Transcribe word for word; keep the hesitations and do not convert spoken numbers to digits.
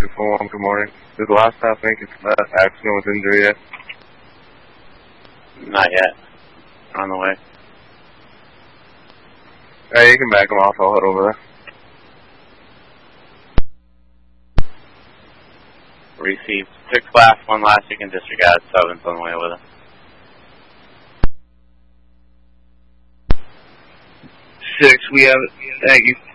two four one, good morning. Did the last staff make it to that accident with injury yet? Not yet. On the way. Hey, you can back him off, I'll head over there. Received. Six class, one last, you can disregard. Seven's on the way with it. Six, we have it. Thank you.